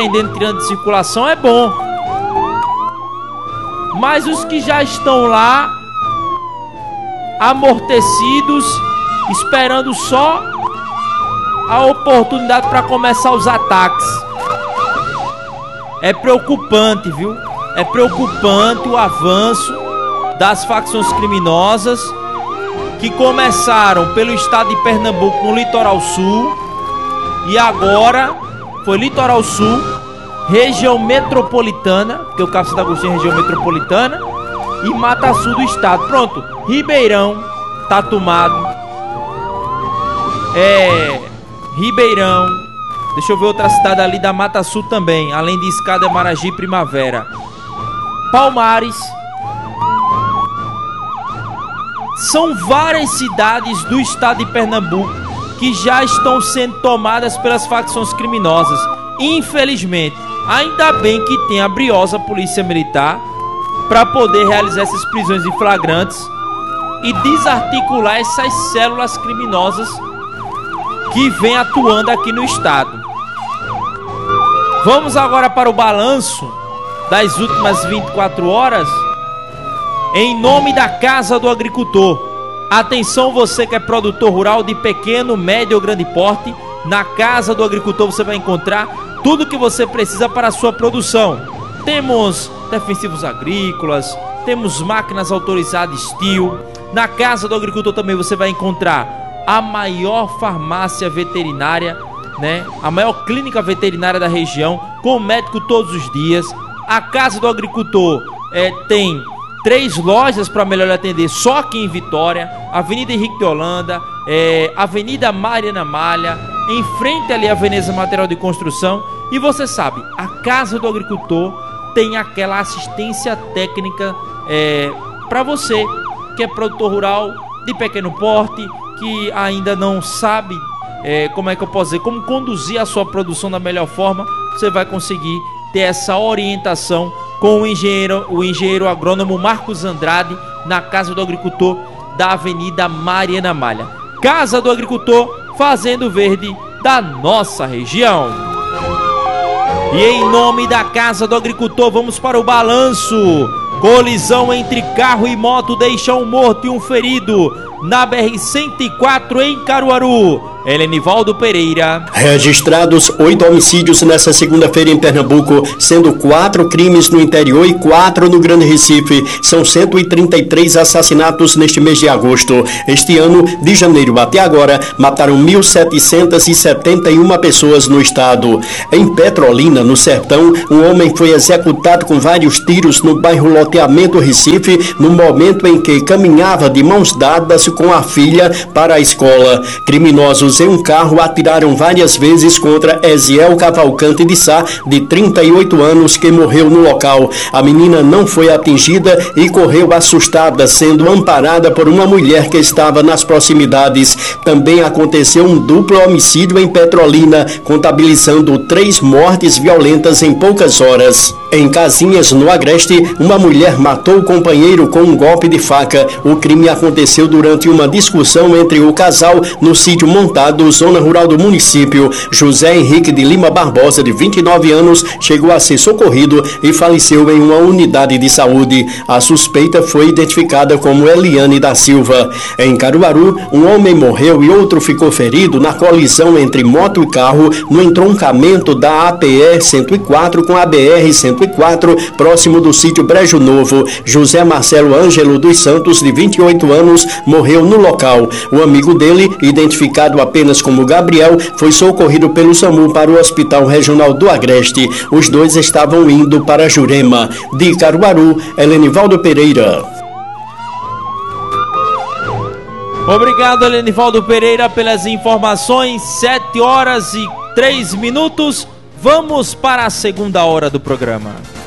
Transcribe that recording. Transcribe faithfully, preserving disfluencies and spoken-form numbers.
prendendo, tirando de circulação é bom. Mas os que já estão lá, amortecidos, esperando só a oportunidade para começar os ataques. É preocupante, viu? É preocupante o avanço das facções criminosas que começaram pelo estado de Pernambuco no litoral sul e agora foi litoral sul, região metropolitana, porque o Cabo Santo Agostinho é região metropolitana, e Mata Sul do estado. Pronto, Ribeirão tá tomado. É, Ribeirão. Deixa eu ver outra cidade ali da Mata Sul também, além de Escada, Maragi e Primavera. Palmares. São várias cidades do estado de Pernambuco que já estão sendo tomadas pelas facções criminosas. Infelizmente, ainda bem que tem a briosa Polícia Militar para poder realizar essas prisões em flagrantes e desarticular essas células criminosas que vem atuando aqui no estado. Vamos agora para o balanço das últimas vinte e quatro horas. Em nome da Casa do Agricultor. Atenção, você que é produtor rural de pequeno, médio ou grande porte. Na Casa do Agricultor você vai encontrar tudo o que você precisa para a sua produção. Temos defensivos agrícolas, temos máquinas autorizadas Steel. Na Casa do Agricultor também você vai encontrar a maior farmácia veterinária, né? A maior clínica veterinária da região, com médico todos os dias. A Casa do Agricultor é, tem três lojas para melhor atender só aqui em Vitória: Avenida Henrique de Holanda, é, Avenida Mariana Malha, em frente ali à Veneza Material de Construção. E você sabe, a Casa do Agricultor tem aquela assistência técnica é, para você que é produtor rural de pequeno porte, que ainda não sabe é, como é que eu posso dizer, como conduzir a sua produção da melhor forma. Você vai conseguir ter essa orientação com o engenheiro, o engenheiro agrônomo Marcos Andrade, na Casa do Agricultor da Avenida Mariana Malha. Casa do Agricultor, fazendo verde da nossa região. E em nome da Casa do Agricultor, vamos para o balanço. Colisão entre carro e moto deixa um morto e um ferido na B R cento e quatro em Caruaru. Helenivaldo Pereira. Registrados oito homicídios nessa segunda-feira em Pernambuco, sendo quatro crimes no interior e quatro no Grande Recife. São cento e trinta e três assassinatos neste mês de agosto. Este ano, de janeiro até agora, mataram mil setecentas e setenta e uma pessoas no estado. Em Petrolina, no Sertão, um homem foi executado com vários tiros no bairro Loteamento Recife, no momento em que caminhava de mãos dadas com a filha para a escola. Criminosos em um carro atiraram várias vezes contra Eziel Cavalcante de Sá, de trinta e oito anos, que morreu no local. A menina não foi atingida e correu assustada, sendo amparada por uma mulher que estava nas proximidades. Também aconteceu um duplo homicídio em Petrolina, contabilizando três mortes violentas em poucas horas. Em Casinhas, no Agreste, uma mulher matou o companheiro com um golpe de faca. O crime aconteceu durante uma discussão entre o casal no sítio montado, zona rural do município. José Henrique de Lima Barbosa, de vinte e nove anos, chegou a ser socorrido e faleceu em uma unidade de saúde. A suspeita foi identificada como Eliane da Silva. Em Caruaru, um homem morreu e outro ficou ferido na colisão entre moto e carro no entroncamento da A P E cento e quatro com a B R cento e quatro, próximo do sítio Brejo Novo. José Marcelo Ângelo dos Santos, de vinte e oito anos, morreu no local. O amigo dele, identificado apenas como Gabriel, foi socorrido pelo SAMU para o Hospital Regional do Agreste. Os dois estavam indo para Jurema. De Caruaru, Helenivaldo Pereira. Obrigado, Helenivaldo Pereira, pelas informações. Sete horas e três minutos. Vamos para a segunda hora do programa.